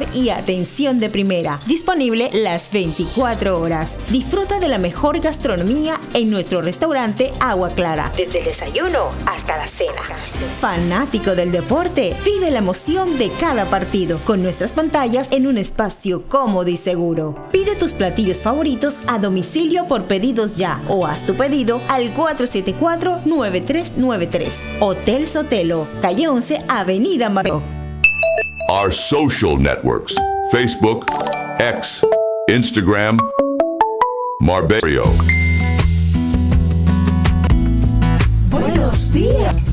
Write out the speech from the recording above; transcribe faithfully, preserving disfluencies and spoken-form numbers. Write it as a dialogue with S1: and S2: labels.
S1: y atención de primera, disponible las veinticuatro horas. Disfruta de la mejor gastronomía en nuestro restaurante Agua Clara, desde el desayuno hasta la cena. Fanático del deporte, vive la emoción de cada partido con nuestras pantallas en un espacio cómodo y seguro. Pide tus platillos favoritos a domicilio por pedidos ya o haz tu pedido al cuatro siete cuatro, nueve tres nueve tres. Hotel Sotelo, calle once, Avenida Mareo.
S2: Our social networks: Facebook, X, Instagram, Marbella.
S3: Buenos días.